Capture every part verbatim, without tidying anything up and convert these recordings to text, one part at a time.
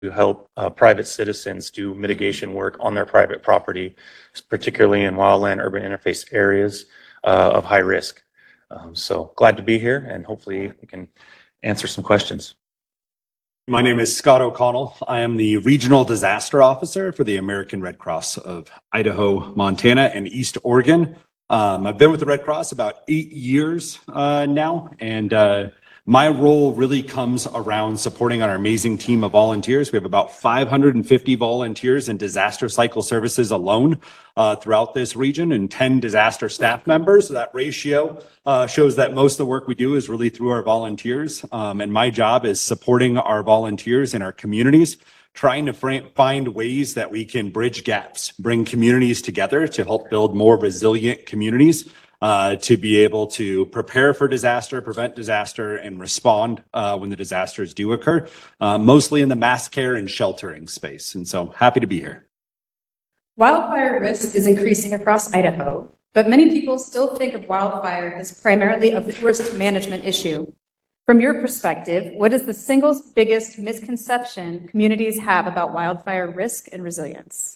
to help uh, private citizens do mitigation work on their private property, particularly in wildland urban interface areas uh, of high risk. Um, so glad to be here, and hopefully we can answer some questions. My name is Scott O'Connell. I am the Regional Disaster Officer for the American Red Cross of Idaho, Montana, and East Oregon. Um, I've been with the Red Cross about eight years uh, now, and uh, my role really comes around supporting our amazing team of volunteers. We have about five hundred fifty volunteers in disaster cycle services alone uh, throughout this region, and ten disaster staff members. So that ratio uh, shows that most of the work we do is really through our volunteers. Um, and my job is supporting our volunteers in our communities, trying to find ways that we can bridge gaps, bring communities together to help build more resilient communities. Uh, to be able to prepare for disaster, prevent disaster, and respond uh, when the disasters do occur, uh, mostly in the mass care and sheltering space. And so happy to be here. Wildfire risk is increasing across Idaho, but many people still think of wildfire as primarily a forest management issue. From your perspective, what is the single biggest misconception communities have about wildfire risk and resilience?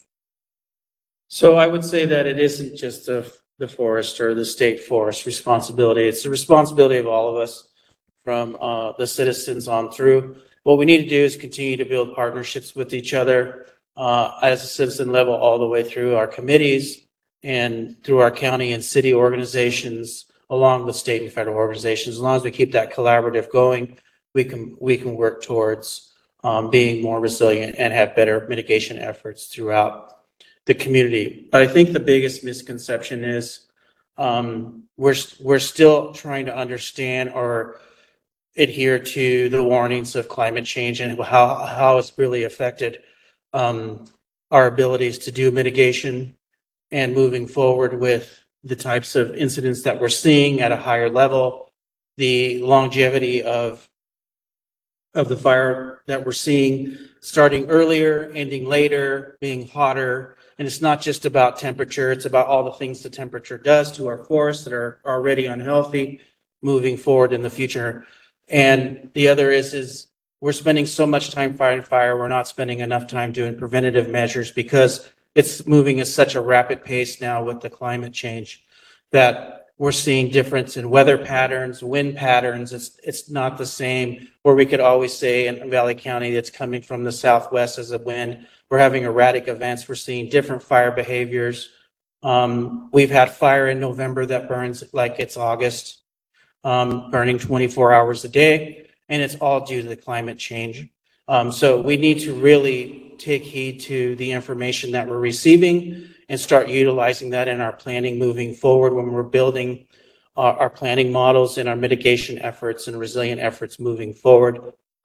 So I would say that it isn't just a the forest or the state forest responsibility. It's the responsibility of all of us, from uh, the citizens on through. What we need to do is continue to build partnerships with each other uh, as a citizen level, all the way through our committees and through our county and city organizations, along with state and federal organizations. As long as we keep that collaborative going, we can we can work towards um, being more resilient and have better mitigation efforts throughout the community. But I think the biggest misconception is um, we're we're still trying to understand or adhere to the warnings of climate change and how how it's really affected um, our abilities to do mitigation and moving forward with the types of incidents that we're seeing at a higher level, the longevity of of the fire that we're seeing, starting earlier, ending later, being hotter. And it's not just about temperature, it's about all the things the temperature does to our forests that are already unhealthy moving forward in the future. And the other is, is we're spending so much time fighting fire, we're not spending enough time doing preventative measures because it's moving at such a rapid pace now with the climate change that we're seeing difference in weather patterns, wind patterns. It's it's not the same where we could always say in Valley County it's coming from the southwest as a wind. We're having erratic events. We're seeing different fire behaviors. Um, we've had fire in November that burns like it's August, um, burning twenty-four hours a day, and it's all due to the climate change. Um, so we need to really take heed to the information that we're receiving and start utilizing that in our planning moving forward when we're building uh, our planning models and our mitigation efforts and resilient efforts moving forward.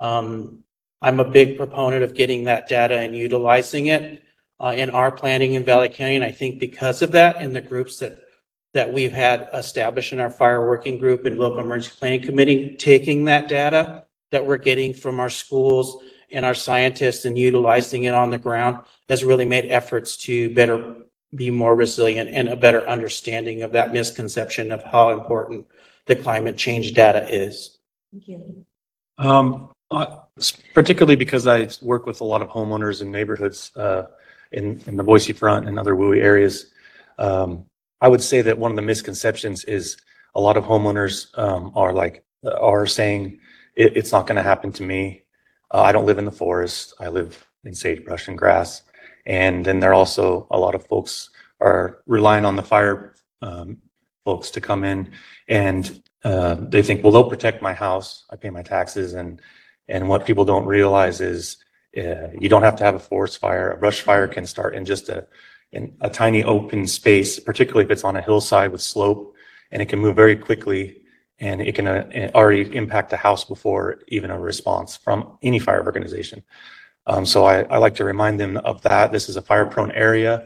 Um, I'm a big proponent of getting that data and utilizing it uh, in our planning in Valley County. And I think because of that and the groups that that we've had established in our fire working group and local emergency planning committee, taking that data that we're getting from our schools and our scientists and utilizing it on the ground has really made efforts to better be more resilient and a better understanding of that misconception of how important the climate change data is. Thank you. Um, uh, particularly because I work with a lot of homeowners in neighborhoods uh, in, in the Boise Front and other W U I areas. Um, I would say that one of the misconceptions is a lot of homeowners um, are like, are saying it, it's not going to happen to me. Uh, I don't live in the forest. I live in sagebrush and grass. And then there are also a lot of folks are relying on the fire um, folks to come in, and uh, they think, well, they'll protect my house. I pay my taxes, and and what people don't realize is uh, you don't have to have a forest fire. A brush fire can start in just a in a tiny open space, particularly if it's on a hillside with slope, and it can move very quickly, and it can uh, already impact a house before even a response from any fire organization. Um, so I, I like to remind them of that. This is a fire-prone area.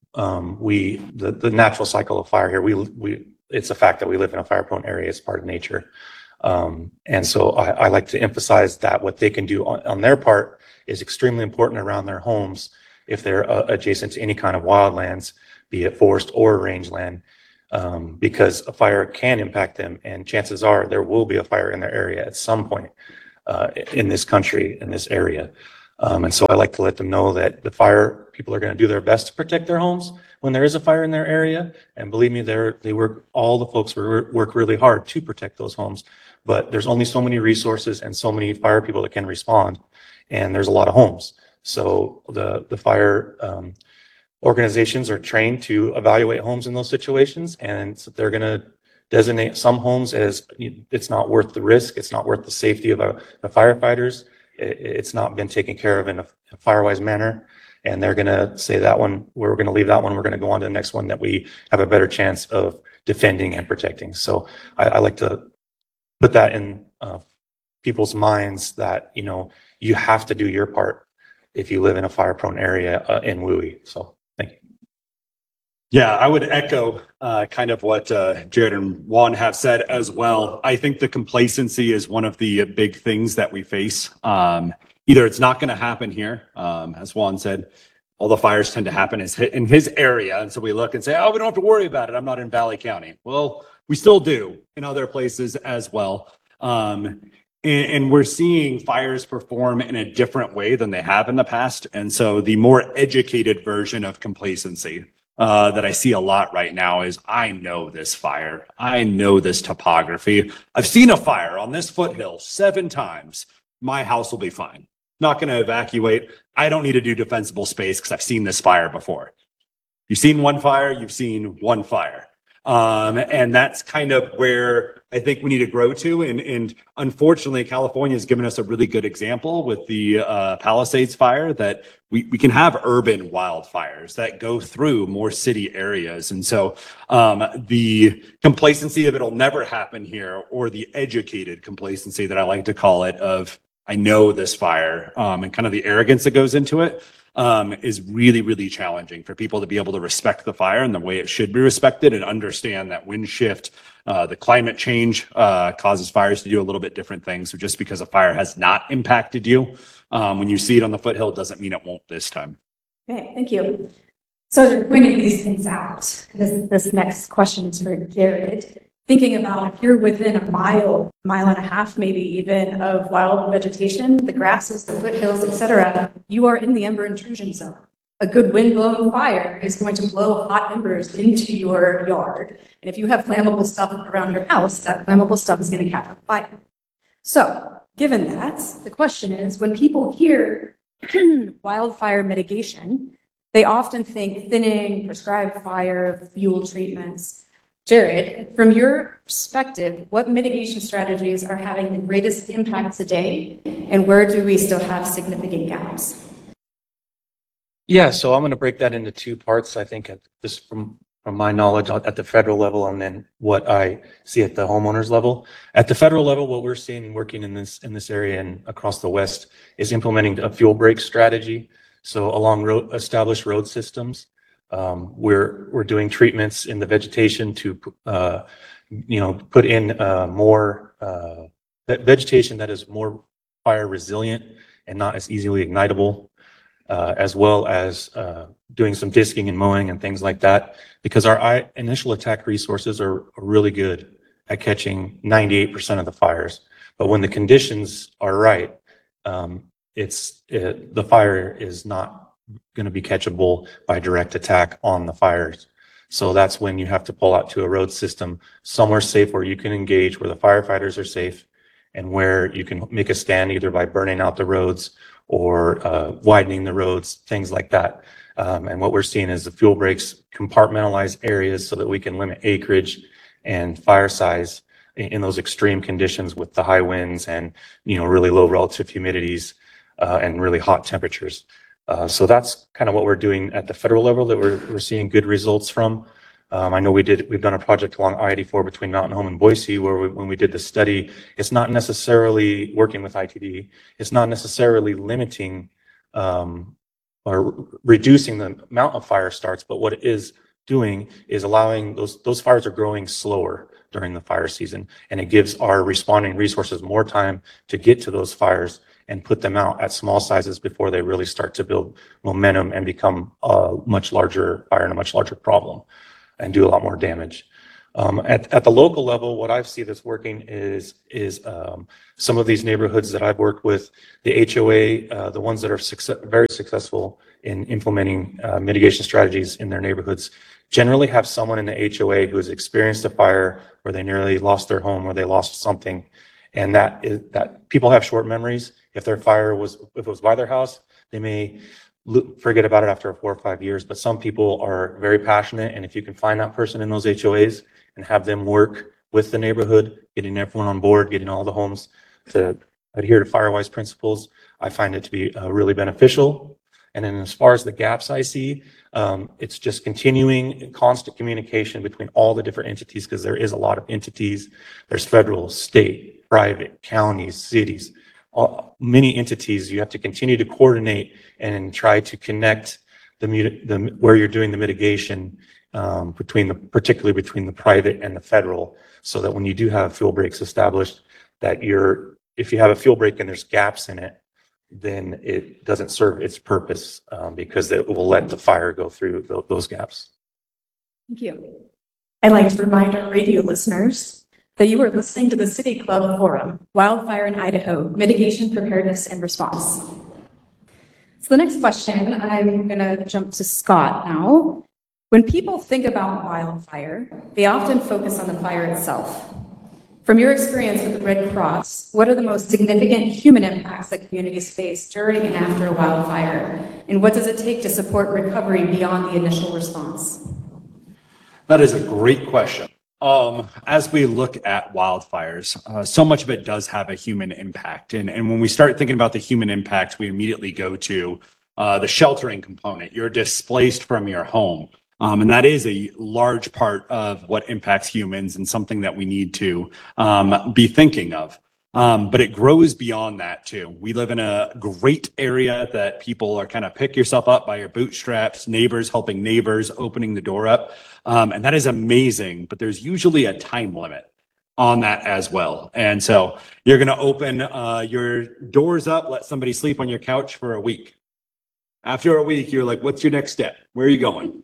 Um, we the, the natural cycle of fire here. We we it's a fact that we live in a fire-prone area. It's part of nature, um, and so I, I like to emphasize that what they can do on, on their part is extremely important around their homes if they're uh, adjacent to any kind of wildlands, be it forest or rangeland, um, because a fire can impact them, and chances are there will be a fire in their area at some point uh, in this country, in this area. Um, and so I like to let them know that the fire people are going to do their best to protect their homes when there is a fire in their area. And believe me, they're, they work, all the folks work work really hard to protect those homes. But there's only so many resources and so many fire people that can respond. And there's a lot of homes. So the, the fire um, organizations are trained to evaluate homes in those situations. And so they're going to designate some homes as it's not worth the risk. It's not worth the safety of a, the firefighters. It, it's not been taken care of in a, a fire-wise manner. And they're going to say that one, we're going to leave that one. We're going to go on to the next one that we have a better chance of defending and protecting. So I, I like to put that in uh, people's minds that, you know, you have to do your part if you live in a fire-prone area uh, in W U I. So thank you. Yeah, I would echo uh, kind of what uh, Jared and Juan have said as well. I think the complacency is one of the big things that we face. Um, either it's not going to happen here, um, as Juan said, all the fires tend to happen in his area. And so we look and say, oh, we don't have to worry about it. I'm not in Valley County. Well, we still do in other places as well. Um, and, and we're seeing fires perform in a different way than they have in the past. And so the more educated version of complacency Uh, that I see a lot right now is, I know this fire. I know this topography. I've seen a fire on this foothill seven times. My house will be fine. Not going to evacuate. I don't need to do defensible space because I've seen this fire before. You've seen one fire, you've seen one fire. Um, and that's kind of where I think we need to grow to. And, and unfortunately, California has given us a really good example with the uh, Palisades fire, that we, we can have urban wildfires that go through more city areas. And so um, the complacency of it'll never happen here, or the educated complacency that I like to call it, of I know this fire, um, and kind of the arrogance that goes into it, um, is really, really challenging for people to be able to respect the fire in the way it should be respected, and understand that wind shift, uh, the climate change uh, causes fires to do a little bit different things. So just because a fire has not impacted you, um, when you see it on the foothill, doesn't mean it won't this time. Okay, thank you. So you're pointing these things out. This, this next question is for Jared. Thinking about if you're within a mile, mile and a half, maybe even, of wild vegetation, the grasses, the foothills, et cetera, you are in the ember intrusion zone. A good wind-blown fire is going to blow hot embers into your yard. And if you have flammable stuff around your house, that flammable stuff is going to catch on fire. So, given that, the question is, when people hear wildfire mitigation, they often think thinning, prescribed fire, fuel treatments. Jared, from your perspective, what mitigation strategies are having the greatest impact today, and where do we still have significant gaps? Yeah, so I'm going to break that into two parts. I think at this, from from my knowledge at the federal level, and then what I see at the homeowners level. At the federal level, what we're seeing and working in this in this area and across the West is implementing a fuel break strategy. So along road, established road systems, um, we're we're doing treatments in the vegetation to uh, you know put in uh, more uh, vegetation that is more fire resilient and not as easily ignitable. Uh, as well as uh, doing some disking and mowing and things like that, because our I, initial attack resources are, are really good at catching ninety-eight percent of the fires. But when the conditions are right, um, it's it, the fire is not going to be catchable by direct attack on the fires. So that's when you have to pull out to a road system somewhere safe where you can engage, where the firefighters are safe, and where you can make a stand either by burning out the roads or uh, widening the roads, things like that. Um, and what we're seeing is the fuel breaks compartmentalize areas so that we can limit acreage and fire size in, in those extreme conditions with the high winds and, you know, really low relative humidities uh, and really hot temperatures. Uh, so that's kind of what we're doing at the federal level that we're, we're seeing good results from. Um, I know we did, we've done a project along I eighty-four between Mountain Home and Boise, where we, when we did the study, it's not necessarily working with I T D. It's not necessarily limiting um, or reducing the amount of fire starts, but what it is doing is allowing those, those fires are growing slower during the fire season. And it gives our responding resources more time to get to those fires and put them out at small sizes before they really start to build momentum and become a much larger fire and a much larger problem and do a lot more damage. Um, at, at the local level, what I've seen that's working is, is, um, some of these neighborhoods that I've worked with, the H O A, uh, the ones that are success, very successful in implementing, uh, mitigation strategies in their neighborhoods generally have someone in the H O A who has experienced a fire where they nearly lost their home, or they lost something. And that is, that people have short memories. If their fire was, if it was by their house, they may lo- forget about it after four or five years, but some people are very passionate. And if you can find that person in those H O As, and have them work with the neighborhood, getting everyone on board, getting all the homes to adhere to Firewise principles, I find it to be uh, really beneficial. And then as far as the gaps I see, um, it's just continuing constant communication between all the different entities, because there is a lot of entities. There's federal, state, private, counties, cities, all, many entities. You have to continue to coordinate and try to connect the, the where you're doing the mitigation Um, between the, particularly between the private and the federal, so that when you do have fuel breaks established, that you're, if you have a fuel break and there's gaps in it, then it doesn't serve its purpose, um, because it will let the fire go through th- those gaps. Thank you. I'd like to remind our radio listeners that you are listening to the City Club Forum, Wildfire in Idaho, Mitigation, Preparedness, and Response. So the next question, I'm going to jump to Scott now. When people think about wildfire, they often focus on the fire itself. From your experience with the Red Cross, what are the most significant human impacts that communities face during and after a wildfire? And what does it take to support recovery beyond the initial response? That is a great question. Um, as we look at wildfires, uh, so much of it does have a human impact. And, and when we start thinking about the human impact, we immediately go to uh, the sheltering component. You're displaced from your home. Um, and that is a large part of what impacts humans, and something that we need to um, be thinking of. Um, but it grows beyond that too. We live in a great area that people are kind of pick yourself up by your bootstraps, neighbors helping neighbors, opening the door up. Um, and that is amazing, but there's usually a time limit on that as well. And so you're going to open uh, your doors up, let somebody sleep on your couch for a week. After a week, you're like, what's your next step? Where are you going?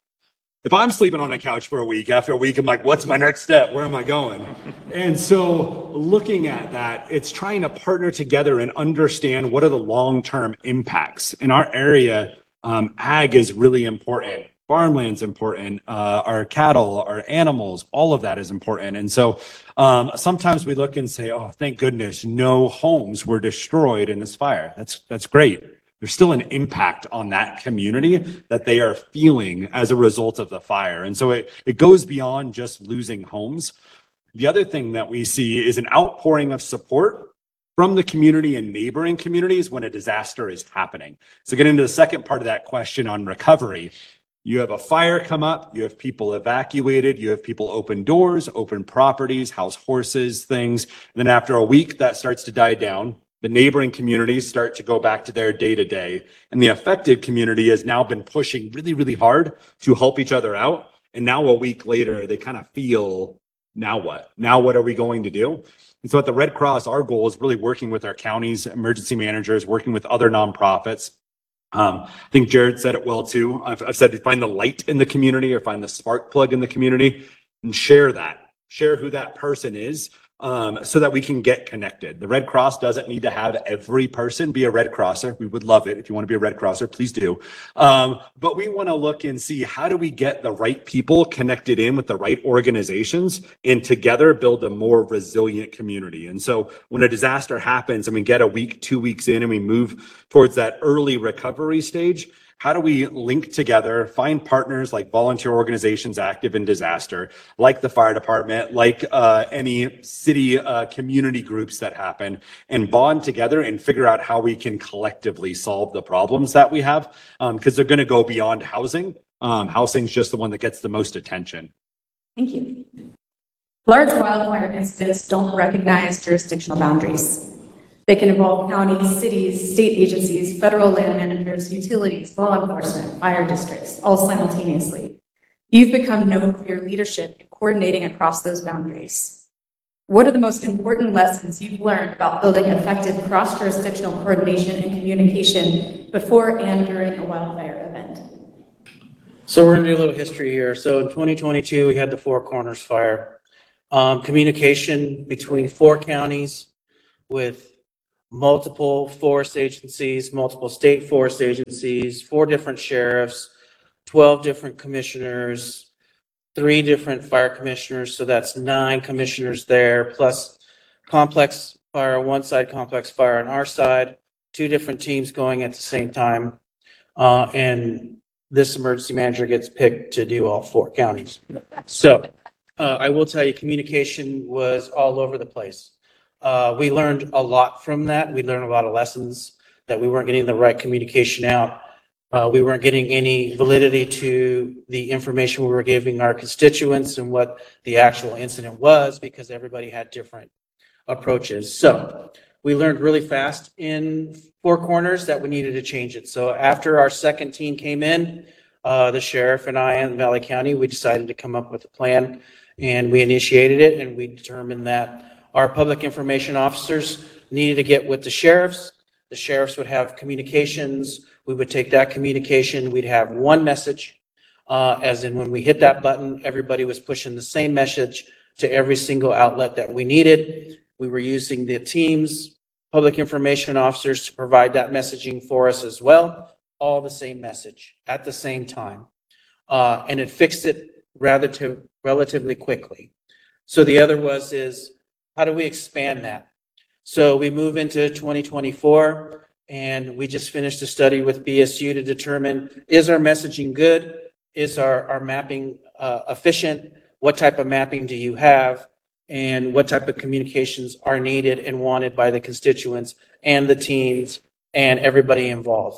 If I'm sleeping on a couch for a week, after a week, I'm like, what's my next step? Where am I going? And so looking at that, it's trying to partner together and understand what are the long-term impacts. In our area, um, ag is really important. Farmland's important. Uh, our cattle, our animals, all of that is important. And so um, sometimes we look and say, oh, thank goodness, no homes were destroyed in this fire. That's, that's great. There's still an impact on that community that they are feeling as a result of the fire. And so it, it goes beyond just losing homes. The other thing that we see is an outpouring of support from the community and neighboring communities when a disaster is happening. So getting into the second part of that question on recovery, you have a fire come up, you have people evacuated, you have people open doors, open properties, house horses, things. And then after a week, that starts to die down. The neighboring communities start to go back to their day-to-day. And the affected community has now been pushing really, really hard to help each other out. And now a week later, they kind of feel, now what? Now what are we going to do? And so at the Red Cross, our goal is really working with our counties, emergency managers, working with other nonprofits. Um, I think Jared said it well too. I've, I've said to find the light in the community, or find the spark plug in the community, and share that. Share who that person is. Um, so that we can get connected. The Red Cross doesn't need to have every person be a Red Crosser. We would love it. If you want to be a Red Crosser, please do. Um, but we want to look and see, how do we get the right people connected in with the right organizations, and together build a more resilient community. And so when a disaster happens and we get a week, two weeks in, and we move towards that early recovery stage, how do we link together, find partners like volunteer organizations active in disaster, like the fire department, like uh, any city uh, community groups that happen, and bond together and figure out how we can collectively solve the problems that we have, because um, they're going to go beyond housing. Um, housing's just the one that gets the most attention. Thank you. Large wildfire incidents don't recognize jurisdictional boundaries. They can involve counties, cities, state agencies, federal land managers, utilities, law enforcement, fire districts, all simultaneously. You've become known for your leadership in coordinating across those boundaries. What are the most important lessons you've learned about building effective cross-jurisdictional coordination and communication before and during a wildfire event? So we're gonna do a little history here. So in twenty twenty-two, we had the Four Corners Fire. Um, communication between four counties with multiple forest agencies, multiple state forest agencies, four different sheriffs, twelve different commissioners, three different fire commissioners. So that's nine commissioners there, plus complex fire on one side, complex fire on our side, two different teams going at the same time. Uh, and this emergency manager gets picked to do all four counties. So uh, I will tell you, communication was all over the place. Uh, we learned a lot from that. We learned a lot of lessons that we weren't getting the right communication out. Uh, we weren't getting any validity to the information we were giving our constituents and what the actual incident was, because everybody had different approaches. So we learned really fast in Four Corners that we needed to change it. So after our second team came in, uh, the sheriff and I and Valley County, we decided to come up with a plan, and we initiated it, and we determined that our public information officers needed to get with the sheriffs. The sheriffs would have communications. We would take that communication. We'd have one message, uh, as in when we hit that button, everybody was pushing the same message to every single outlet that we needed. We were using the teams, public information officers, to provide that messaging for us as well. All the same message at the same time. Uh, and it fixed it rather to relatively quickly. So the other was is, how do we expand that? So we move into twenty twenty-four, and we just finished a study with B S U to determine, is our messaging good? Is our, our mapping uh, efficient? What type of mapping do you have? And what type of communications are needed and wanted by the constituents and the teams and everybody involved?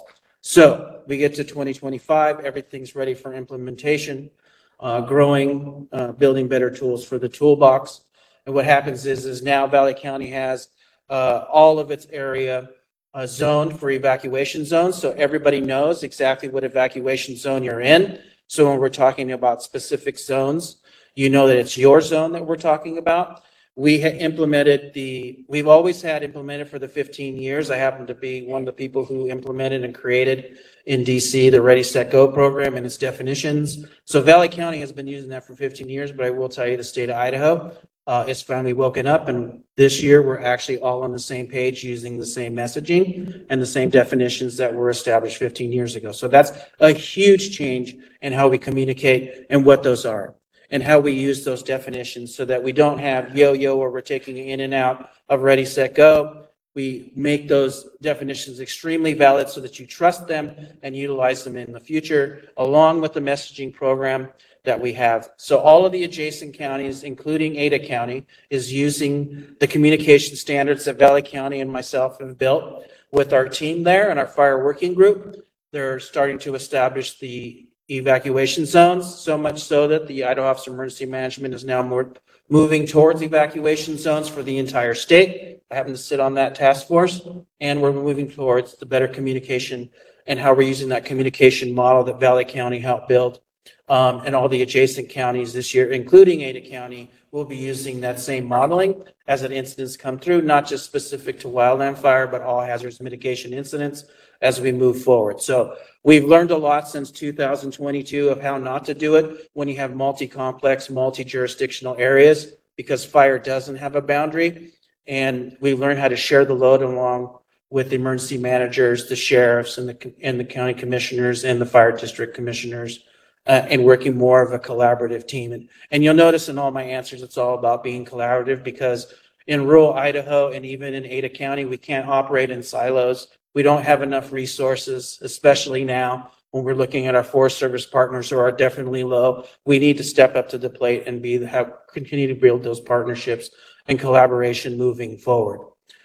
So we get to twenty twenty-five, everything's ready for implementation, uh, growing, uh, building better tools for the toolbox. And what happens is, is now Valley County has uh, all of its area uh, zoned for evacuation zones. So everybody knows exactly what evacuation zone you're in. So when we're talking about specific zones, you know that it's your zone that we're talking about. We had implemented the, we've always had implemented for the fifteen years. I happen to be one of the people who implemented and created in D C the Ready, Set, Go program and its definitions. So Valley County has been using that for fifteen years, but I will tell you the state of Idaho uh, is finally woken up. And this year we're actually all on the same page using the same messaging and the same definitions that were established fifteen years ago. So that's a huge change in how we communicate and what those are, and how we use those definitions so that we don't have yo-yo where we're taking in and out of Ready, Set, Go. We make those definitions extremely valid so that you trust them and utilize them in the future, along with the messaging program that we have. So all of the adjacent counties, including Ada County, is using the communication standards that Valley County and myself have built with our team there and our fire working group. They're starting to establish the evacuation zones, so much so that the Idaho Office of Emergency Management is now more moving towards evacuation zones for the entire state. I happen to sit on that task force, and we're moving towards the better communication and how we're using that communication model that Valley County helped build. Um, and all the adjacent counties this year, including Ada County, will be using that same modeling as an incidents come through, not just specific to wildland fire, but all hazardous mitigation incidents as we move forward. So we've learned a lot since two thousand twenty-two of how not to do it when you have multi-complex, multi-jurisdictional areas, because fire doesn't have a boundary. And we learned how to share the load along with the emergency managers, the sheriffs, and the, and the county commissioners and the fire district commissioners, uh, and working more of a collaborative team. And, and you'll notice in all my answers, it's all about being collaborative, because in rural Idaho and even in Ada County, we can't operate in silos. We don't have enough resources, especially now when we're looking at our Forest Service partners who are definitely low. We need to step up to the plate and be have continue to build those partnerships and collaboration moving forward.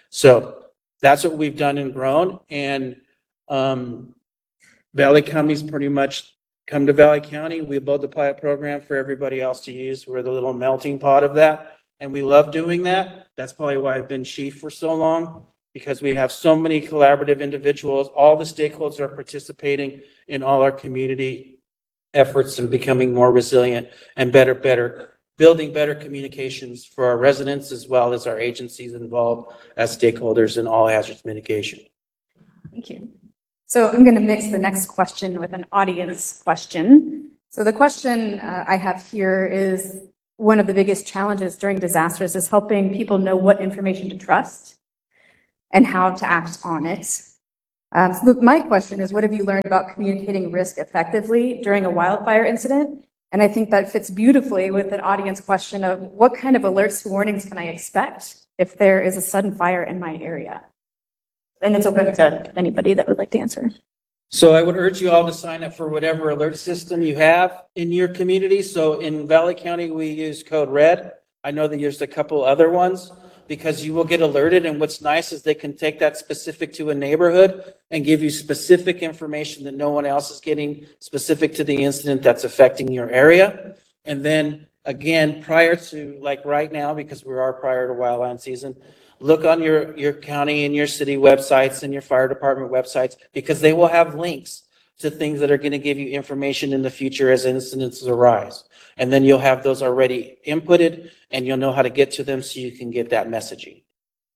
So that's what we've done and grown. And um, Valley County's pretty much come to Valley County. We build the pilot program for everybody else to use. We're the little melting pot of that. And we love doing that. That's probably why I've been chief for so long, because we have so many collaborative individuals. All the stakeholders are participating in all our community efforts and becoming more resilient and better, better, building better communications for our residents as well as our agencies involved as stakeholders in all hazards mitigation. Thank you. So I'm going to mix the next question with an audience question. So the question uh, I have here is, one of the biggest challenges during disasters is helping people know what information to trust and how to act on it. Um, so my question is, what have you learned about communicating risk effectively during a wildfire incident? And I think that fits beautifully with an audience question of what kind of alerts and warnings can I expect if there is a sudden fire in my area? And it's open to anybody that would like to answer. So I would urge you all to sign up for whatever alert system you have in your community. So in Valley County, we use Code Red. I know that there's a couple other ones because you will get alerted. And what's nice is they can take that specific to a neighborhood and give you specific information that no one else is getting, specific to the incident that's affecting your area. And then again, prior to like right now, because we are prior to wildland season, look on your, your county and your city websites and your fire department websites, because they will have links to things that are going to give you information in the future as incidents arise. And then you'll have those already inputted and you'll know how to get to them so you can get that messaging.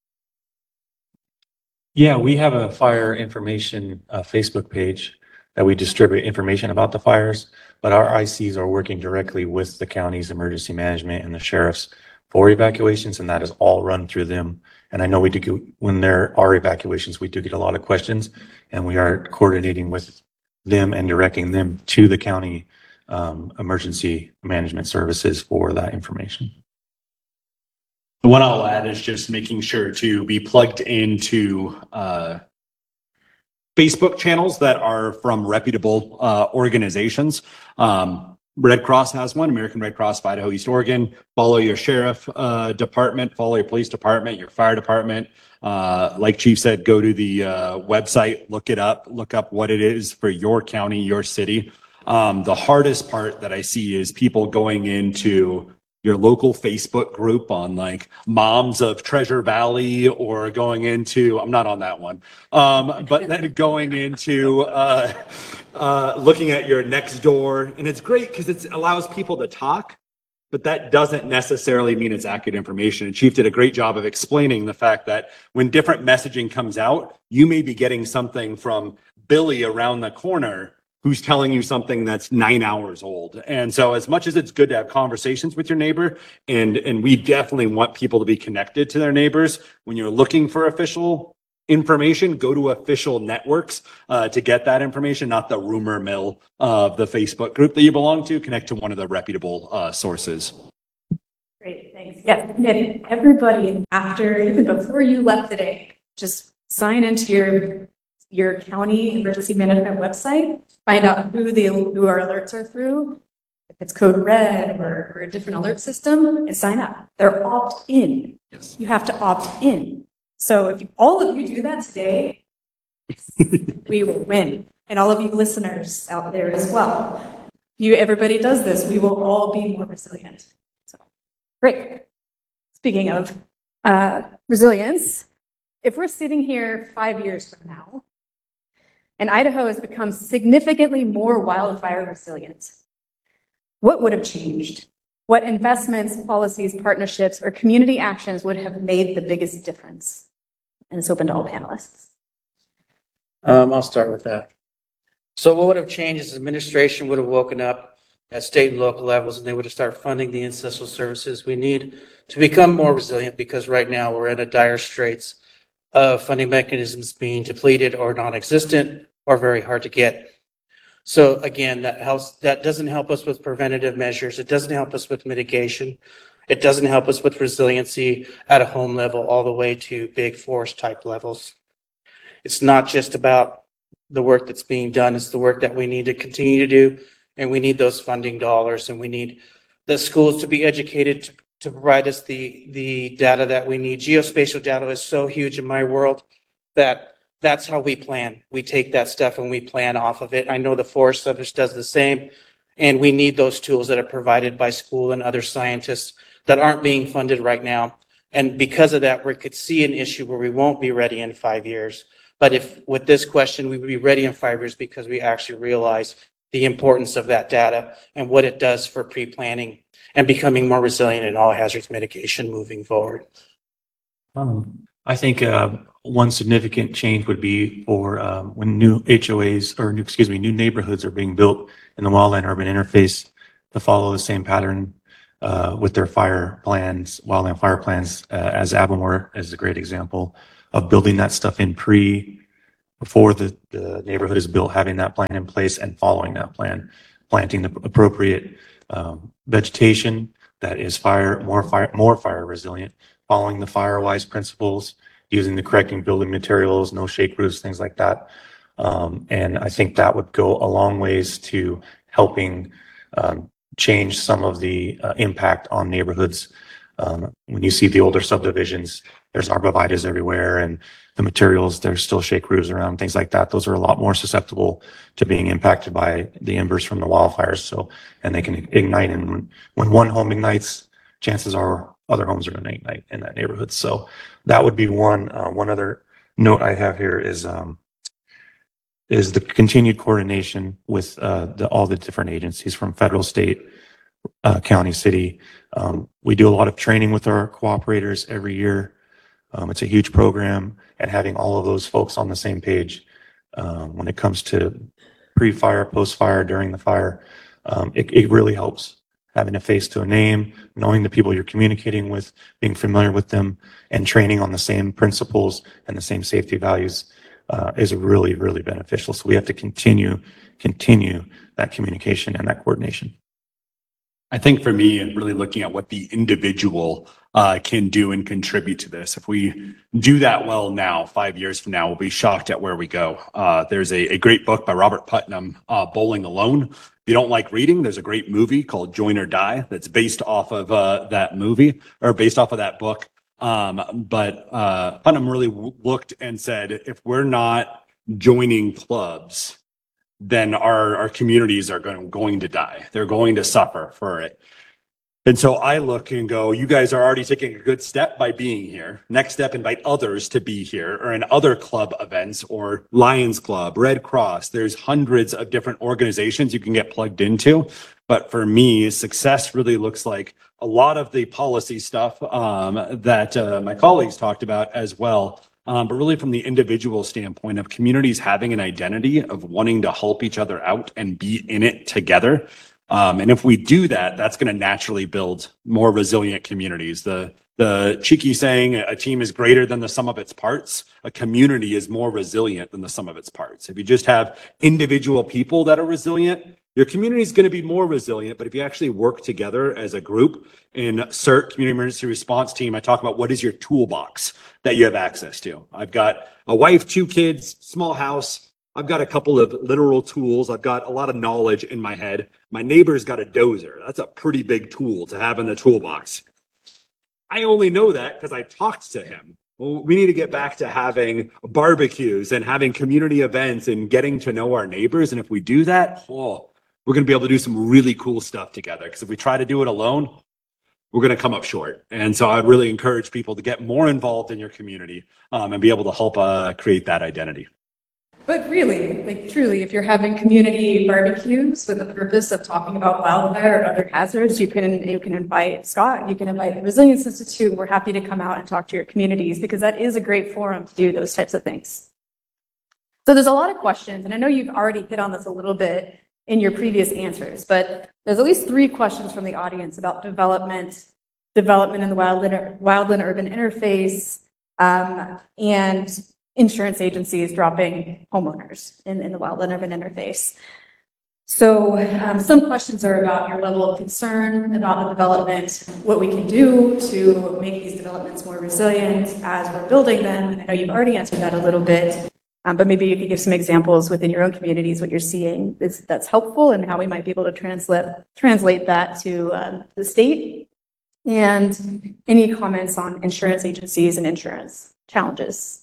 Yeah, we have a fire information uh, Facebook page that we distribute information about the fires, but our I Cs are working directly with the county's emergency management and the sheriffs for evacuations, and that is all run through them. And I know we do, get, when there are evacuations, we do get a lot of questions, and we are coordinating with them and directing them to the county um, emergency management services for that information. The one I'll add is just making sure to be plugged into uh, Facebook channels that are from reputable uh, organizations. Um, Red Cross has one, American Red Cross of Idaho, East Oregon. Follow your sheriff uh, department, follow your police department, your fire department. Uh, like Chief said, go to the uh, website, look it up, look up what it is for your county, your city. Um, the hardest part that I see is people going into your local Facebook group on like Moms of Treasure Valley, or going into, I'm not on that one, um, but then going into uh, uh, looking at your next door. And it's great because it allows people to talk, but that doesn't necessarily mean it's accurate information. And Chief did a great job of explaining the fact that when different messaging comes out, you may be getting something from Billy around the corner who's telling you something that's nine hours old. And so as much as it's good to have conversations with your neighbor, and, and we definitely want people to be connected to their neighbors, when you're looking for official information, go to official networks uh, to get that information, not the rumor mill of the Facebook group that you belong to. Connect to one of the reputable uh, sources. Great, thanks. Yes, and everybody, after, even before you left today, just sign into your your county emergency management website, find out who the who our alerts are through, if it's Code Red or, or a different alert system, and sign up. They're opt-in. Yes. You have to opt in. So if you, all of you do that today, we will win. And all of you listeners out there as well. You, everybody does this, we will all be more resilient. So, great. Speaking of uh, resilience, if we're sitting here five years from now, and Idaho has become significantly more wildfire resilient, what would have changed? What investments, policies, partnerships, or community actions would have made the biggest difference? And it's open to all panelists. Um, I'll start with that. So what would have changed is administration would have woken up at state and local levels, and they would have started funding the ancestral services we need to become more resilient, because right now we're in a dire straits of funding mechanisms being depleted or non-existent or very hard to get. So again, that helps, that doesn't help us with preventative measures. It doesn't help us with mitigation. It doesn't help us with resiliency at a home level all the way to big forest type levels. It's not just about the work that's being done. It's the work that we need to continue to do. And we need those funding dollars, and we need the schools to be educated to, to provide us the, the data that we need. Geospatial data is so huge in my world that that's how we plan. We take that stuff and we plan off of it. I know the Forest Service does the same, and we need those tools that are provided by school and other scientists that aren't being funded right now. And because of that, we could see an issue where we won't be ready in five years. But if with this question, we would be ready in five years because we actually realize the importance of that data and what it does for pre-planning and becoming more resilient in all hazards mitigation moving forward. Um, I think uh, one significant change would be for um, when new H O As or new, excuse me, new neighborhoods are being built in the wildland urban interface to follow the same pattern uh, with their fire plans, wildland fire plans, uh, as Avamore is a great example of building that stuff in pre, before the, the neighborhood is built, having that plan in place and following that plan, planting the appropriate um, vegetation that is fire, more fire, more fire resilient, following the FireWise principles, using the correct building materials, no shake roofs, things like that. Um, and I think that would go a long ways to helping um, change some of the uh, impact on neighborhoods. Um, when you see the older subdivisions, there's arborvitaes everywhere, and the materials, there's still shake roofs around, things like that. Those are a lot more susceptible to being impacted by the embers from the wildfires. So, and they can ignite, and when, when one home ignites, chances are other homes are going to ignite in that neighborhood. So that would be one. Uh, one other note I have here is um, is the continued coordination with uh, the, all the different agencies from federal, state, uh, county, city. Um, we do a lot of training with our cooperators every year. Um, it's a huge program, and having all of those folks on the same page um, when it comes to pre-fire, post-fire, during the fire, um, it, it really helps. Having a face to a name, knowing the people you're communicating with, being familiar with them, and training on the same principles and the same safety values uh, is really, really beneficial. So we have to continue, continue that communication and that coordination. I think for me, and really looking at what the individual uh, can do and contribute to this. If we do that well now, five years from now, we'll be shocked at where we go. Uh, there's a, a great book by Robert Putnam, uh, Bowling Alone. If you don't like reading, there's a great movie called Join or Die that's based off of uh, that movie, or based off of that book. Um, but uh, Putnam really w- looked and said, if we're not joining clubs, then our, our communities are going, going to die. They're going to suffer for it. And so I look and go, you guys are already taking a good step by being here. Next step, invite others to be here or in other club events or Lions Club, Red Cross. There's hundreds of different organizations you can get plugged into. But for me, success really looks like a lot of the policy stuff um, that uh, my colleagues talked about as well. Um, but really from the individual standpoint of communities having an identity of wanting to help each other out and be in it together. Um, and if we do that, that's going to naturally build more resilient communities. The the cheeky saying, a team is greater than the sum of its parts. A community is more resilient than the sum of its parts. If you just have individual people that are resilient, your community is going to be more resilient. But if you actually work together as a group in C E R T, Community Emergency Response Team, I talk about what is your toolbox that you have access to. I've got a wife, two kids, small house. I've got a couple of literal tools. I've got a lot of knowledge in my head. My neighbor's got a dozer. That's a pretty big tool to have in the toolbox. I only know that because I talked to him. Well, we need to get back to having barbecues and having community events and getting to know our neighbors. And if we do that, oh, we're going to be able to do some really cool stuff together. Because if we try to do it alone, we're going to come up short. And so I'd really encourage people to get more involved in your community um, and be able to help uh, create that identity. But really, like truly, if you're having community barbecues with the purpose of talking about wildfire or other hazards, you can you can invite Scott, you can invite the Resilience Institute. We're happy to come out and talk to your communities because that is a great forum to do those types of things. So there's a lot of questions, and I know you've already hit on this a little bit in your previous answers, but there's at least three questions from the audience about development, development in the wildland, wildland urban interface, um, and insurance agencies dropping homeowners in, in the wildland urban interface. So um, some questions are about your level of concern about the development, what we can do to make these developments more resilient as we're building them. I know you've already answered that a little bit, um, but maybe you could give some examples within your own communities, what you're seeing is, that's helpful and how we might be able to translate, translate that to um, the state. And any comments on insurance agencies and insurance challenges?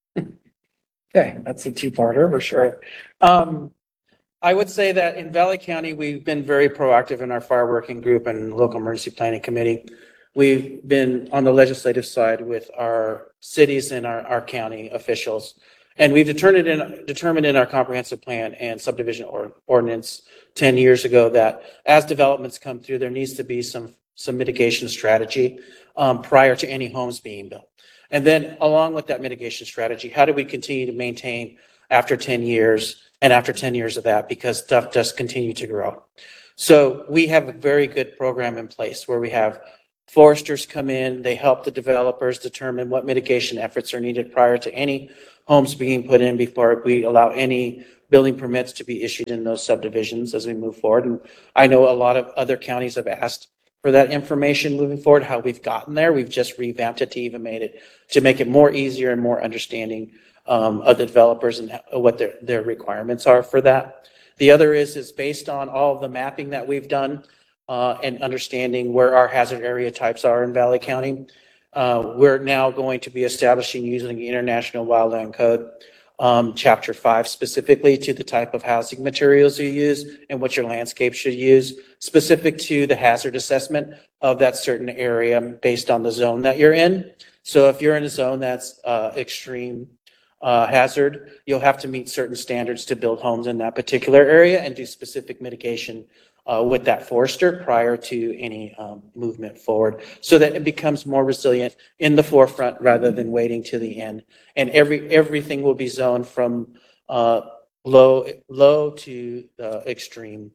Okay, that's a two-parter for sure. Um, I would say that in Valley County, we've been very proactive in our fire working group and local emergency planning committee. We've been on the legislative side with our cities and our, our county officials. And we've determined in, determined in our comprehensive plan and subdivision or, ordinance ten years ago that as developments come through, there needs to be some, some mitigation strategy um, prior to any homes being built. And then along with that mitigation strategy, how do we continue to maintain after ten years and after ten years of that, because stuff does continue to grow. So we have a very good program in place where we have foresters come in, they help the developers determine what mitigation efforts are needed prior to any homes being put in before we allow any building permits to be issued in those subdivisions as we move forward. And I know a lot of other counties have asked for that information moving forward, how we've gotten there. We've just revamped it to even made it, to make it more easier and more understanding um, of the developers and what their, their requirements are for that. The other is, is based on all of the mapping that we've done uh, and understanding where our hazard area types are in Valley County. Uh, we're now going to be establishing using the International Wildland Code, um, Chapter five, specifically to the type of housing materials you use and what your landscape should use, specific to the hazard assessment of that certain area based on the zone that you're in. So if you're in a zone that's uh, extreme uh, hazard, you'll have to meet certain standards to build homes in that particular area and do specific mitigation Uh, with that forester prior to any um, movement forward, so that it becomes more resilient in the forefront rather than waiting to the end. And every everything will be zoned from uh, low low to uh, extreme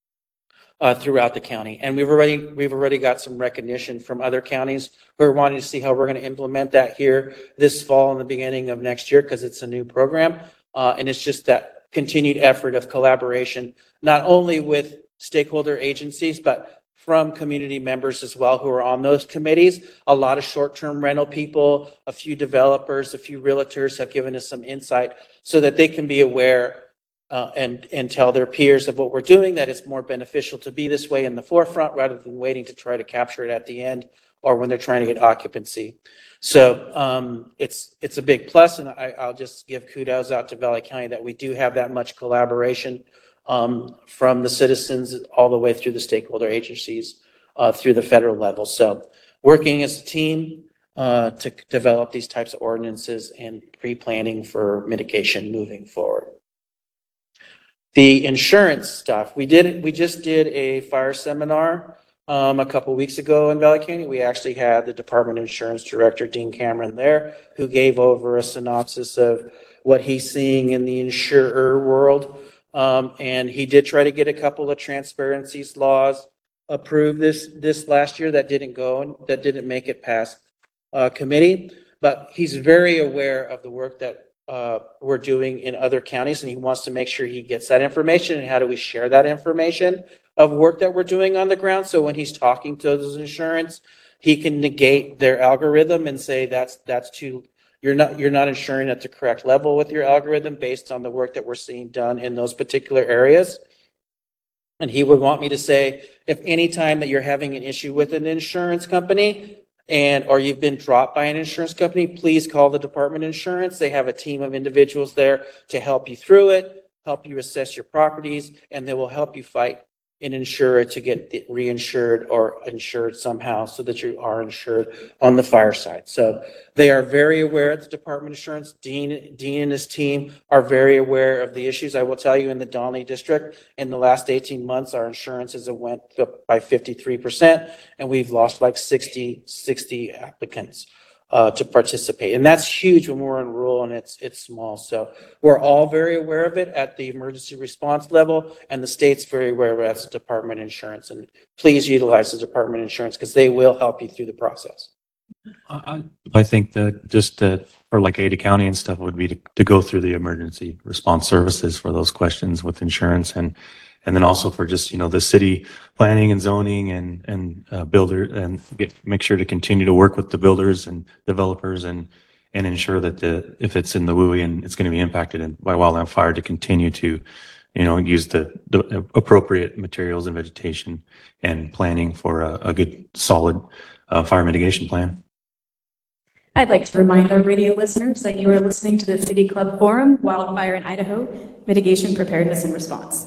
uh, throughout the county. And we've already we've already got some recognition from other counties who are wanting to see how we're going to implement that here this fall and the beginning of next year, because it's a new program, uh, and it's just that continued effort of collaboration, not only with stakeholder agencies, but from community members as well who are on those committees. A lot of short-term rental people, a few developers, a few realtors have given us some insight so that they can be aware uh, and, and tell their peers of what we're doing, that it's more beneficial to be this way in the forefront rather than waiting to try to capture it at the end or when they're trying to get occupancy. So um, it's it's a big plus, and I, I'll just give kudos out to Valley County that we do have that much collaboration Um, from the citizens all the way through the stakeholder agencies uh, through the federal level. So working as a team uh, to develop these types of ordinances and pre-planning for mitigation moving forward. The insurance stuff, we did, we just did a fire seminar um, a couple weeks ago in Valley County. We actually had the Department of Insurance Director, Dean Cameron, there, who gave over a synopsis of what he's seeing in the insurer world. Um, and he did try to get a couple of transparency laws approved this this last year that didn't go, that didn't make it past uh, committee. But he's very aware of the work that uh, we're doing in other counties, and he wants to make sure he gets that information. And how do we share that information of work that we're doing on the ground? So when he's talking to those insurance, he can negate their algorithm and say that's that's too. You're not you're not insuring at the correct level with your algorithm based on the work that we're seeing done in those particular areas. And he would want me to say, if any time that you're having an issue with an insurance company and or you've been dropped by an insurance company, please call the Department of Insurance. They have a team of individuals there to help you through it, help you assess your properties, and they will help you fight an insurer to get reinsured or insured somehow so that you are insured on the fire side. So they are very aware at the Department of Insurance. Dean, Dean and his team are very aware of the issues. I will tell you, in the Donley District, in the last eighteen months, our insurances have went up by fifty-three percent, and we've lost like sixty, sixty applicants uh, to participate. And that's huge when we're in rural and it's it's small. So we're all very aware of it at the emergency response level, and the state's very aware of it as the Department of Insurance. And please utilize the Department of Insurance because they will help you through the process. I, I think that just uh, for like Ada County and stuff would be to, to go through the emergency response services for those questions with insurance, and and then also for just, you know, the city planning and zoning and and uh, builder, and get, make sure to continue to work with the builders and developers and and ensure that the if it's in the W U I and it's going to be impacted in, by wildland fire, to continue to, you know, use the, the appropriate materials and vegetation and planning for a, a good solid uh, fire mitigation plan. I'd like to remind our radio listeners that you are listening to the City Club Forum, Wildfire in Idaho, Mitigation Preparedness and Response.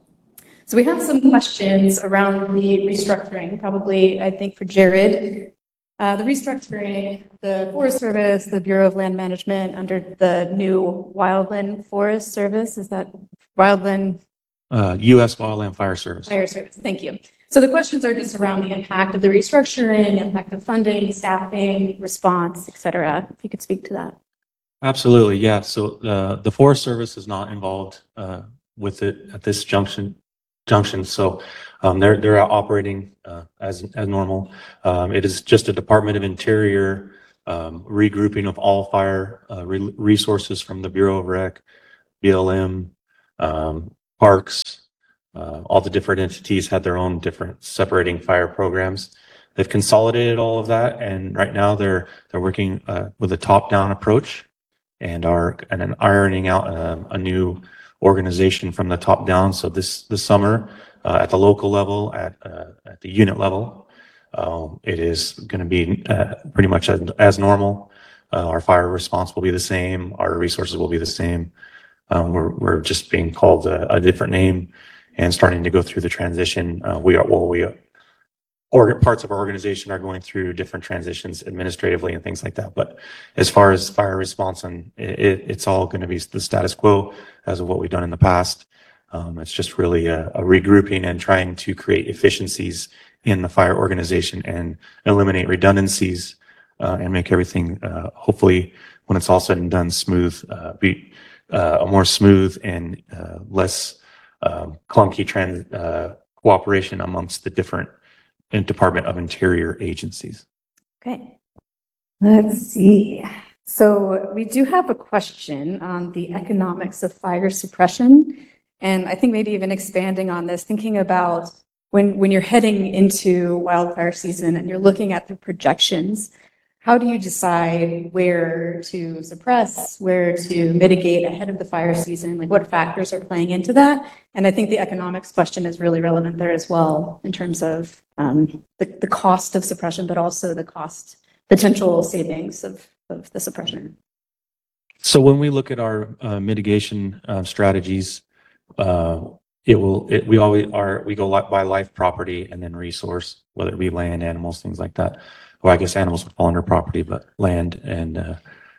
So we have some questions around the restructuring, probably, I think, for Jared. Uh, the restructuring, the Forest Service, the Bureau of Land Management under the new Wildland Forest Service, is that Wildland Uh, U S Wildland Fire Service. Fire Service? Thank you. So the questions are just around the impact of the restructuring, impact of funding, staffing, response, et cetera. If you could speak to that. Absolutely, yeah. So uh, the Forest Service is not involved uh, with it at this junction. Junction, so um, they're they're operating uh, as as normal. Um, it is just a Department of Interior um, regrouping of all fire uh, re- resources from the Bureau of Rec, B L M, um, parks. Uh, all the different entities had their own different separating fire programs. They've consolidated all of that, and right now they're they're working uh, with a top-down approach, and are and then ironing out um, a new organization from the top down. So this this summer, uh, at the local level, at uh, at the unit level, um, it is going to be uh, pretty much as, as normal. Uh, our fire response will be the same. Our resources will be the same. Um, we're we're just being called a, a different name and starting to go through the transition. Uh, we are well, we are, or parts of our organization are going through different transitions administratively and things like that. But as far as fire response, and it, it's all going to be the status quo as of what we've done in the past. Um, it's just really a, a regrouping and trying to create efficiencies in the fire organization and eliminate redundancies uh, and make everything, uh, hopefully, when it's all said and done, smooth, uh, be uh, a more smooth and uh, less um, clunky trans uh, cooperation amongst the different and Department of Interior agencies. Okay. Let's see. So we do have a question on the economics of fire suppression. And I think maybe even expanding on this, thinking about when, when you're heading into wildfire season and you're looking at the projections, how do you decide where to suppress, where to mitigate ahead of the fire season? Like what factors are playing into that? And I think the economics question is really relevant there as well in terms of um, the, the cost of suppression, but also the cost, potential savings of, of the suppression. So when we look at our uh, mitigation uh, strategies, uh, it will, it, we always are, we go li- by life, property, and then resource, whether it be land, animals, things like that. Well, I guess animals would fall under property, but land and uh,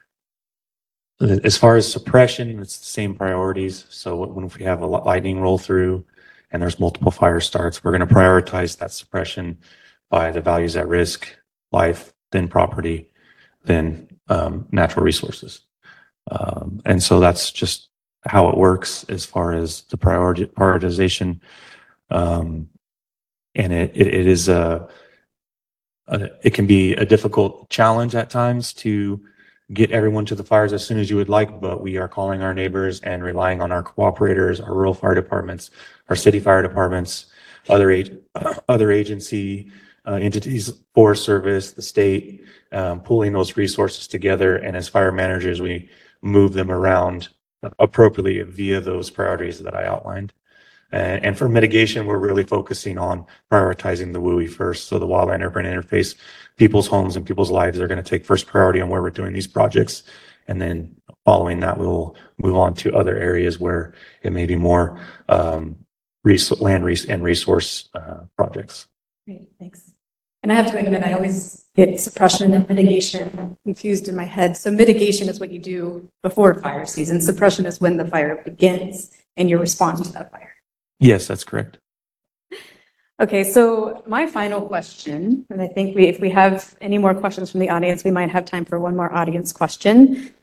as far as suppression, it's the same priorities. So when if we have a lightning roll through and there's multiple fire starts, we're going to prioritize that suppression by the values at risk, life, then property, then um, natural resources. Um, and so that's just how it works as far as the priority prioritization. Um, and it, it, it is a, a, it can be a difficult challenge at times to get everyone to the fires as soon as you would like, but we are calling our neighbors and relying on our cooperators, our rural fire departments, our city fire departments, other ag- other agency uh, entities, Forest Service, the state, um, pulling those resources together. And as fire managers, we move them around appropriately via those priorities that I outlined. And, and for mitigation, we're really focusing on prioritizing the W U I first. So the wildland urban interface, people's homes and people's lives are going to take first priority on where we're doing these projects. And then following that, we'll move on to other areas where it may be more um, res- land res- and resource uh, projects. Great, thanks. And I have to admit, I always get suppression and mitigation confused in my head. So mitigation is what you do before fire season. Suppression is when the fire begins and you're responding to that fire. Yes, that's correct. Okay, so my final question, and I think we, if we have any more questions from the audience, we might have time for one more audience question,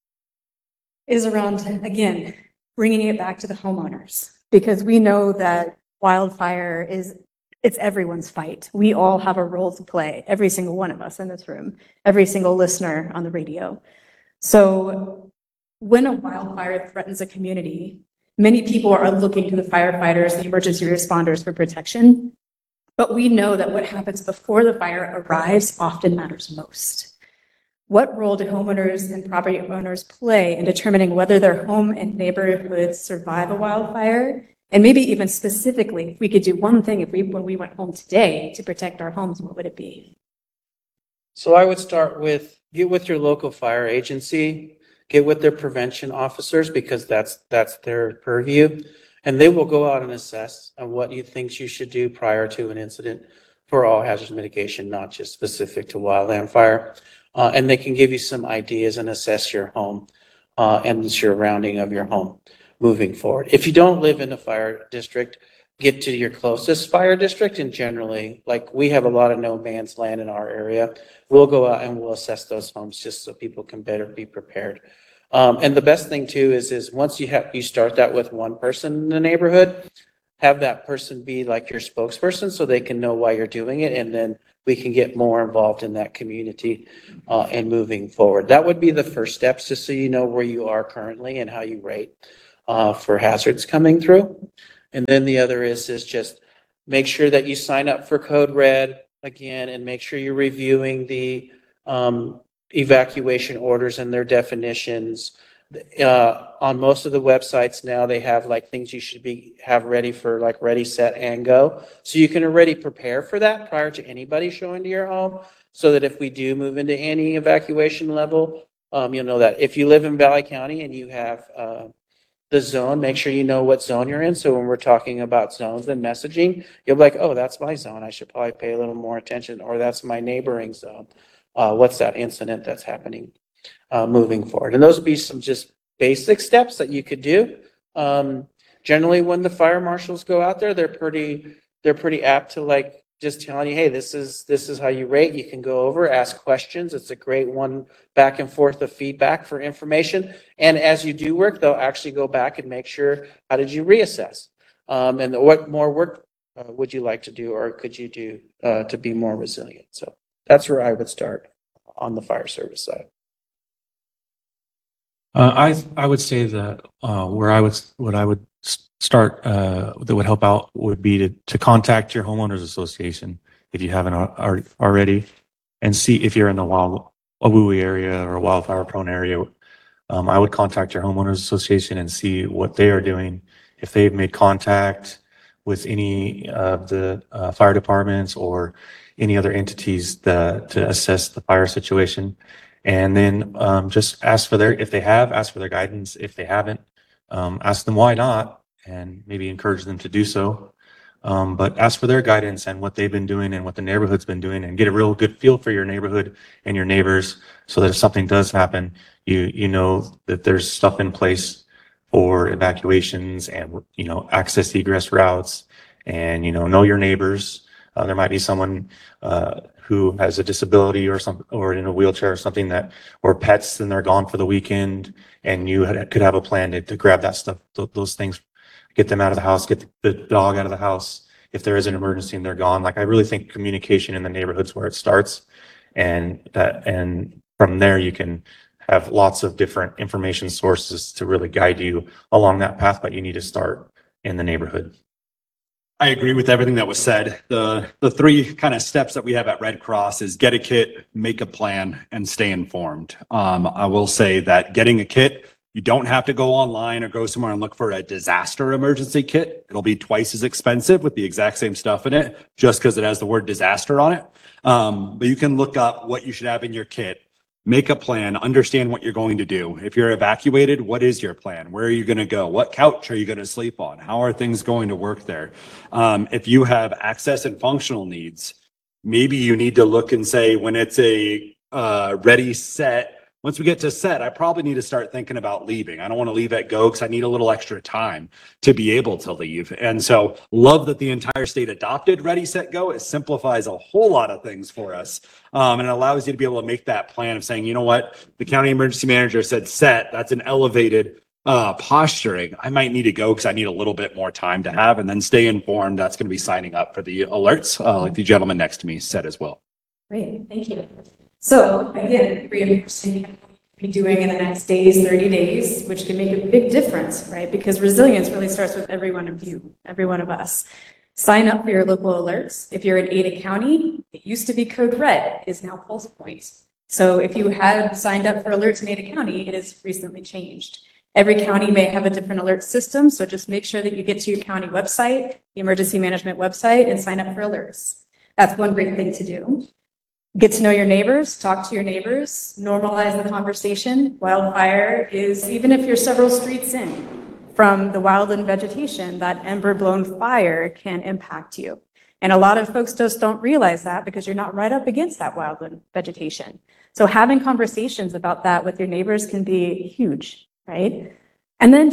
is around, again, bringing it back to the homeowners, because we know that wildfire is, it's everyone's fight. We all have a role to play, every single one of us in this room, every single listener on the radio. So when a wildfire threatens a community, many people are looking to the firefighters, the emergency responders for protection, but we know that what happens before the fire arrives often matters most. What role do homeowners and property owners play in determining whether their home and neighborhoods survive a wildfire? And maybe even specifically, if we could do one thing if we, when we went home today to protect our homes, what would it be? So I would start with, get with your local fire agency, get with their prevention officers, because that's, that's their purview. And they will go out and assess on what you think you should do prior to an incident for all hazard mitigation, not just specific to wildland fire. Uh, and they can give you some ideas and assess your home uh, and the surrounding of your home moving forward. If you don't live in a fire district, get to your closest fire district, and generally, like, we have a lot of no man's land in our area. We'll go out and we'll assess those homes just so people can better be prepared. Um, and the best thing too is, is once you have, you start that with one person in the neighborhood, have that person be like your spokesperson so they can know why you're doing it. And then we can get more involved in that community uh, and moving forward. That would be the first steps, just so you know where you are currently and how you rate uh, for hazards coming through. And then the other is, is just make sure that you sign up for Code Red again, and make sure you're reviewing the um, evacuation orders and their definitions. Uh, on most of the websites now, they have like things you should be have ready for, like ready, set, and go. So you can already prepare for that prior to anybody showing to your home, so that if we do move into any evacuation level, um, you'll know that. If you live in Valley County and you have uh, the zone, make sure you know what zone you're in. So when we're talking about zones and messaging, you'll be like, oh, that's my zone. I should probably pay a little more attention. Or that's my neighboring zone. Uh, what's that incident that's happening uh, moving forward? And those would be some just basic steps that you could do. Um, generally, when the fire marshals go out there, they're pretty, they're pretty apt to like just telling you, hey, this is, this is how you rate. You can go over, ask questions. It's a great one back and forth of feedback for information. And as you do work, they'll actually go back and make sure, how did you reassess? Um, and what more work uh, would you like to do, or could you do uh, to be more resilient? So that's where I would start on the fire service side. Uh, I I would say that uh, where I would what I would s- start uh, that would help out would be to to contact your homeowners association if you haven't al- al- already, and see if you're in the wild Wawui area or a wildfire prone area. Um, I would contact your homeowners association and see what they are doing, if they've made contact with any of the uh, fire departments or any other entities that to assess the fire situation. And then um, just ask for their, if they have, ask for their guidance. If they haven't, um, ask them why not, and maybe encourage them to do so. Um, but ask for their guidance and what they've been doing and what the neighborhood's been doing, and get a real good feel for your neighborhood and your neighbors, so that if something does happen, you you know that there's stuff in place for evacuations and, you know, access egress routes, and, you know, know your neighbors. Uh, there might be someone uh, who has a disability or some, or in a wheelchair or something, that, or pets, and they're gone for the weekend, and you had, could have a plan to, to grab that stuff, th- those things, get them out of the house, get the, the dog out of the house if there is an emergency and they're gone. Like, I really think communication in the neighborhoods where it starts, and that, and from there you can have lots of different information sources to really guide you along that path, but you need to start in the neighborhood. I agree with everything that was said. The, the three kind of steps that we have at Red Cross is get a kit, make a plan, and stay informed. Um, I will say that getting a kit, you don't have to go online or go somewhere and look for a disaster emergency kit. It'll be twice as expensive with the exact same stuff in it, just because it has the word disaster on it. Um, but you can look up what you should have in your kit. Make a plan, understand what you're going to do. If you're evacuated, what is your plan? Where are you going to go? What couch are you going to sleep on? How are things going to work there? Um, if you have access and functional needs, maybe you need to look and say, when it's a uh, ready, set, once we get to set, I probably need to start thinking about leaving. I don't want to leave at go because I need a little extra time to be able to leave. And so love that the entire state adopted Ready, Set, Go. It simplifies a whole lot of things for us. Um, and it allows you to be able to make that plan of saying, you know what, the county emergency manager said set, that's an elevated uh, posturing. I might need to go because I need a little bit more time to have, and then stay informed. That's going to be signing up for the alerts, uh, like the gentleman next to me said as well. Great, thank you. So again, reinforcing what you'll be doing in the next days, thirty days, which can make a big difference, right? Because resilience really starts with every one of you, every one of us. Sign up for your local alerts. If you're in Ada County, it used to be Code Red, is now Pulse Points. So if you had signed up for alerts in Ada County, it has recently changed. Every county may have a different alert system, so just make sure that you get to your county website, the emergency management website, and sign up for alerts. That's one great thing to do. Get to know your neighbors, talk to your neighbors, normalize the conversation. Wildfire is, even if you're several streets in from the wildland vegetation, that ember-blown fire can impact you. And a lot of folks just don't realize that because you're not right up against that wildland vegetation. So having conversations about that with your neighbors can be huge, right? And then just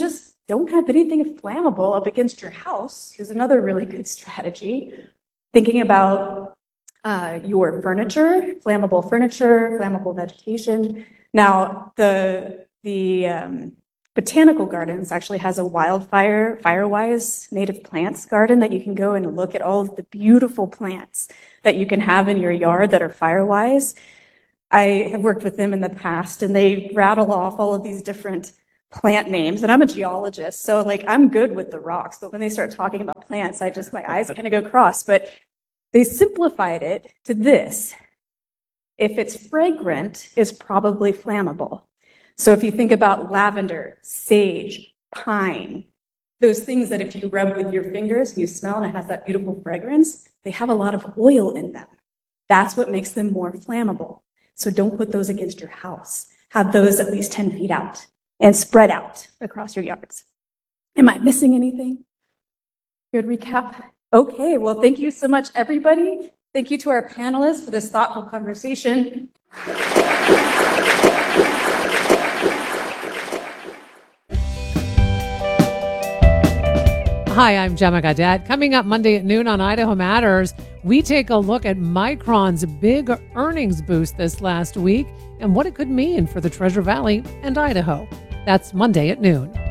don't have anything flammable up against your house is another really good strategy. Thinking about uh, your furniture, flammable furniture, flammable vegetation. Now, the, the um, Botanical Gardens actually has a wildfire, Firewise native plants garden that you can go and look at all of the beautiful plants that you can have in your yard that are Firewise. I have worked with them in the past and they rattle off all of these different plant names, and I'm a geologist, so like I'm good with the rocks, but when they start talking about plants, I just, my eyes kind of go cross. But they simplified it to this: if it's fragrant, it's probably flammable. So if you think about lavender, sage, pine, those things that if you rub with your fingers, you smell and it has that beautiful fragrance, they have a lot of oil in them. That's what makes them more flammable. So don't put those against your house. Have those at least ten feet out and spread out across your yards. Am I missing anything? Good recap? Okay, well, thank you so much, everybody. Thank you to our panelists for this thoughtful conversation. Hi, I'm Gemma Gadet. Coming up Monday at noon on Idaho Matters, we take a look at Micron's big earnings boost this last week and what it could mean for the Treasure Valley and Idaho. That's Monday at noon.